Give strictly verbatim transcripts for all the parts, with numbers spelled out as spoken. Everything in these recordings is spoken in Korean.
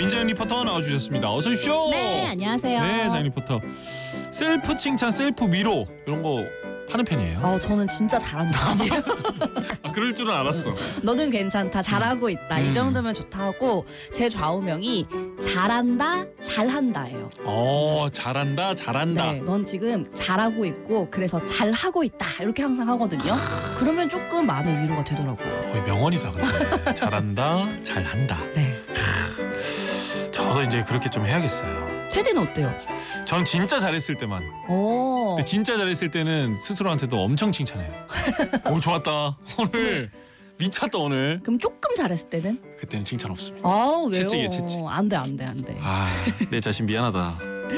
민정 리포터 나와주셨습니다. 어서 오십시오. 네, 안녕하세요. 네, 장 리포터. 셀프 칭찬, 셀프 위로 이런 거 하는 편이에요? 어, 저는 진짜 잘하는 편이에요. 아, 그럴 줄은 알았어. 너는 괜찮다, 잘하고 있다, 음. 이 정도면 좋다 하고, 제 좌우명이 잘한다, 잘한다예요. 어, 잘한다, 잘한다. 네, 넌 지금 잘하고 있고 그래서 잘하고 있다 이렇게 항상 하거든요. 그러면 조금 마음의 위로가 되더라고요. 거의 명언이다. 근데. 잘한다, 잘한다. 네. 저도 이제 그렇게 좀 해야겠어요. 테디는 어때요? 전 진짜 잘했을 때만. 오. 근데 진짜 잘했을 때는 스스로한테도 엄청 칭찬해요. 오, 좋았다. 오늘 미쳤다 오늘. 그럼 조금 잘했을 때는? 그때는 칭찬 없습니다. 아, 왜요? 채찍이에요, 채찍. 안돼 안돼 안돼. 아, 내 자신 미안하다.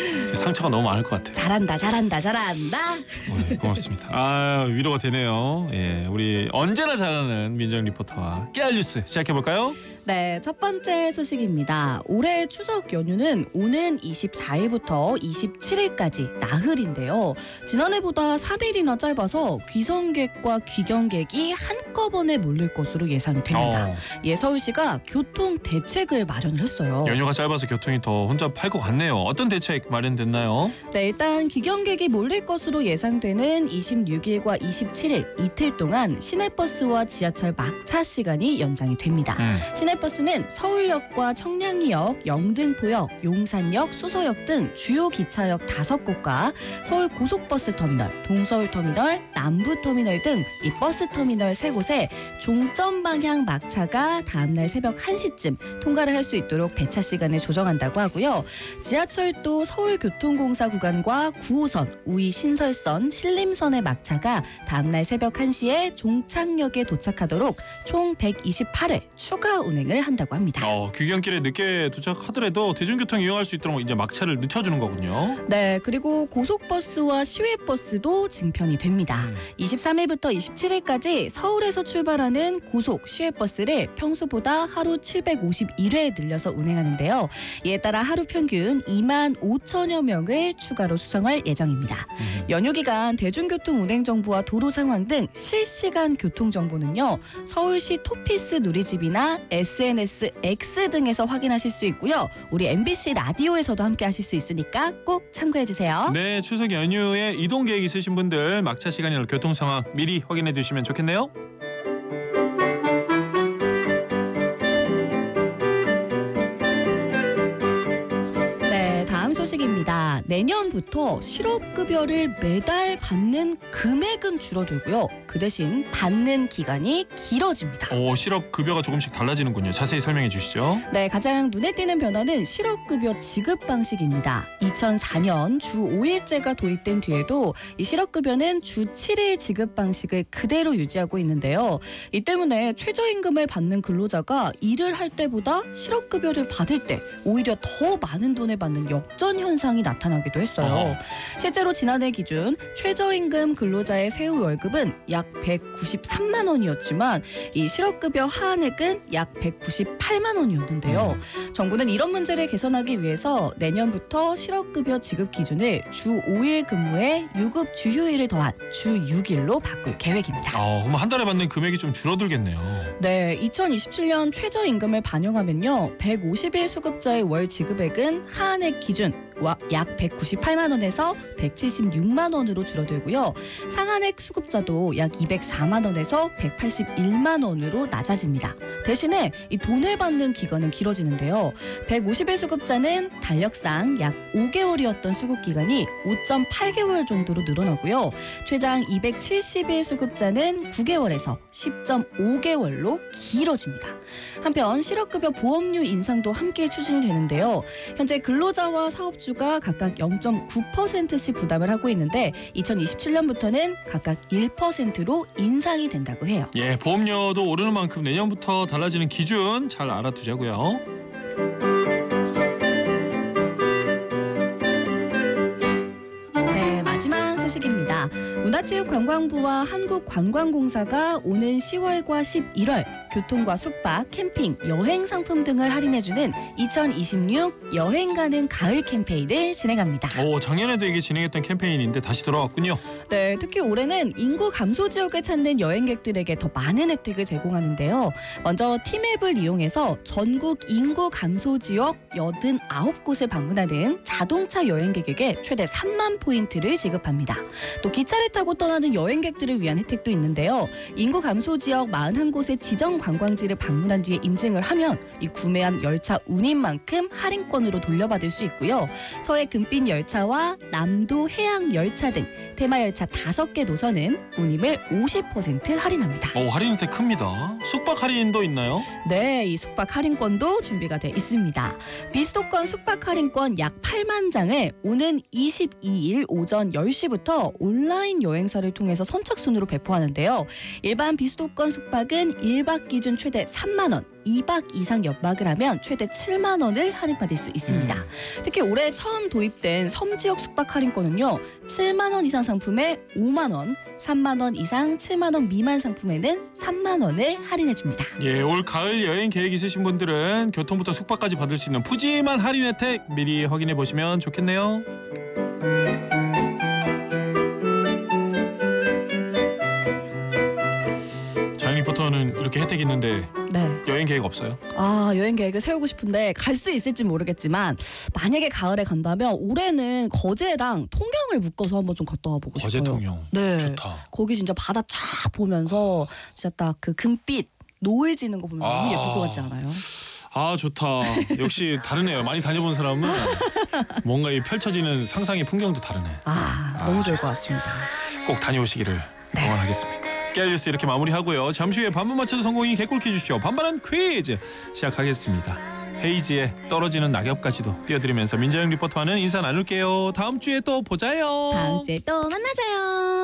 상처가 너무 많을 것 같아요. 잘한다 잘한다 잘한다. 네, 고맙습니다. 아, 위로가 되네요. 예, 우리 언제나 잘하는 민정 리포터와 깨알 뉴스 시작해 볼까요? 네, 첫 번째 소식입니다. 올해 추석 연휴는 오는 이십사일부터 이십칠일까지 나흘인데요. 지난해보다 삼 일이나 짧아서 귀성객과 귀경객이 한꺼번에 몰릴 것으로 예상이 됩니다. 어, 예, 서울시가 교통 대책을 마련을 했어요. 연휴가 짧아서 교통이 더 혼잡할 것 같네요. 어떤 대책 마련됐나요? 네, 일단 귀경객이 몰릴 것으로 예상되는 이십육일과 이십칠일 이틀 동안 시내버스와 지하철 막차 시간이 연장이 됩니다. 음. 시내버스는 서울역과 청량리역, 영등포역, 용산역, 수서역 등 주요 기차역 다섯 곳과 서울 고속버스 터미널, 동서울터미널, 남부터미널 등 이 버스 터미널 세 곳에 종점 방향 막차가 다음날 새벽 한 시쯤 통과를 할 수 있도록 배차 시간을 조정한다고 하고요. 지하철도 서울교통공사 구간과 구호선, 우이 신설선, 신림선의 막차가 다음날 새벽 한 시에 종착역에 도착하도록 총 백이십팔 회 추가 운행을 한다고 합니다. 어, 귀경길에 늦게 도착하더라도 대중교통 이용할 수 있도록 이제 막차를 늦춰주는 거군요. 네, 그리고 고속버스와 시외버스도 증편이 됩니다. 음. 이십삼일부터 이십칠일까지 서울에서 출발하는 고속 시외버스를 평소보다 하루 칠백오십일 회 늘려서 운행하는데요. 이에 따라 하루 평균 이만 오천여 명을 추가로 수송할 예정입니다. 음. 연휴 기간 대중교통 운행 정보와 도로 상황 등 실시간 교통 정보는요. 서울시 토피스 누리집이나 에스엔에스 X 등에서 확인하실 수 있고요. 우리 엠비씨 라디오에서도 함께 하실 수 있으니까 꼭 참고해 주세요. 네, 추석 연휴에 이동 계획 있으신 분들 막차 시간이나 교통 상황 미리 확인해 두시면 좋겠네요. 네, 다음 소식입니다. 내년부터 실업급여를 매달 받는 금액은 줄어들고요. 그 대신 받는 기간이 길어집니다. 오, 실업 급여가 조금씩 달라지는군요. 자세히 설명해 주시죠. 네, 가장 눈에 띄는 변화는 실업급여 지급 방식입니다. 이천사 년 주 오 일제가 도입된 뒤에도 이 실업급여는 주 칠 일 지급 방식을 그대로 유지하고 있는데요. 이 때문에 최저임금을 받는 근로자가 일을 할 때보다 실업급여를 받을 때 오히려 더 많은 돈을 받는 역전 현상이 나타나기도 했어요. 어. 실제로 지난해 기준 최저임금 근로자의 세후 월급은 약 백구십삼만 원이었지만 이 실업급여 하한액은 약 백구십팔만 원이었는데요. 정부는 이런 문제를 개선하기 위해서 내년부터 실업급여 지급 기준을 주 오 일 근무에 유급 주휴일을 더한 주 육 일로 바꿀 계획입니다. 어, 그럼 한 달에 받는 금액이 좀 줄어들겠네요. 네, 이천이십칠 년 최저임금을 반영하면요. 백오십 일 수급자의 월 지급액은 하한액 기준 약 백구십팔만 원에서 백칠십육만 원으로 줄어들고요. 상한액 수급자도 약 이백사만 원에서 백팔십일만 원으로 낮아집니다. 대신에 이 돈을 받는 기간은 길어지는데요. 백오십 일 수급자는 달력상 약 오 개월이었던 수급 기간이 오 점 팔 개월 정도로 늘어나고요. 최장 이백칠십 일 수급자는 구 개월에서 십 점 오 개월로 길어집니다. 한편 실업급여 보험료 인상도 함께 추진이 되는데요. 현재 근로자와 사업주가 각각 영 점 구 퍼센트씩 부담을 하고 있는데 이천이십칠 년부터는 각각 일 퍼센트로 인상이 된다고 해요. 예, 보험료도 오르는 만큼 내년부터 달라지는 기준 잘 알아두자고요. 네, 마지막 소식입니다. 문화체육관광부와 한국관광공사가 오는 시월과 십일월 교통과 숙박, 캠핑, 여행 상품 등을 할인해주는 이천이십육 여행 가는 가을 캠페인을 진행합니다. 오, 작년에도 이게 진행했던 캠페인인데 다시 돌아왔군요. 네, 특히 올해는 인구 감소 지역을 찾는 여행객들에게 더 많은 혜택을 제공하는데요. 먼저 티맵을 이용해서 전국 인구 감소 지역 여든아홉 곳을 방문하는 자동차 여행객에게 최대 삼만 포인트를 지급합니다. 또 기차를 타고 떠나는 여행객들을 위한 혜택도 있는데요. 인구 감소 지역 사십일 곳의 지정 관광지를 방문한 뒤에 인증을 하면 이 구매한 열차 운임만큼 할인권으로 돌려받을 수 있고요. 서해 금빛 열차와 남도 해양 열차 등 테마 열차 다섯 개 노선은 운임을 오십 퍼센트 할인합니다. 오, 할인 혜택 큽니다. 숙박 할인도 있나요? 네, 이 숙박 할인권도 준비가 돼 있습니다. 비수도권 숙박 할인권 약 팔만 장을 오는 이십이일 오전 열 시부터 온라인 여행사를 통해서 선착순으로 배포하는데요. 일반 비수도권 숙박은 일 박 기준 최대 삼만 원, 이 박 이상 연박을 하면 최대 칠만 원을 할인받을 수 있습니다. 음. 특히 올해 처음 도입된 섬지역 숙박 할인권은요. 칠만 원 이상 상품에 오만 원, 삼만 원 이상 칠만 원 미만 상품에는 삼만 원을 할인해줍니다. 예, 올 가을 여행 계획 있으신 분들은 교통부터 숙박까지 받을 수 있는 푸짐한 할인 혜택 미리 확인해 보시면 좋겠네요. 자연 리포터는 이렇게 혜택이 있는데 네. 여행 계획 없어요? 아, 여행 계획을 세우고 싶은데 갈 수 있을지 모르겠지만 만약에 가을에 간다면 올해는 거제랑 통영을 묶어서 한번 좀 갔다 와보고 거제 싶어요. 통영. 네. 좋다. 거기 진짜 바다 쫙 보면서 진짜 딱 그 금빛 노을 지는 거 보면 너무 아. 예쁠 것 같지 않아요? 아, 좋다. 역시 다르네요. 많이 다녀본 사람은 뭔가 이 펼쳐지는 상상의 풍경도 다르네. 아, 아, 너무 좋을 좋습니다. 것 같습니다. 꼭 다녀오시기를 네. 응원하겠습니다. 깨알뉴스 이렇게 마무리하고요. 잠시 후에 반문 맞춰서 성공이 개꿀 퀴즈 주시오. 반반한 퀴즈 시작하겠습니다. 헤이지의 떨어지는 낙엽까지도 띄워드리면서 민자영 리포터와는 인사 나눌게요. 다음 주에 또 보자요. 다음 주에 또 만나자요.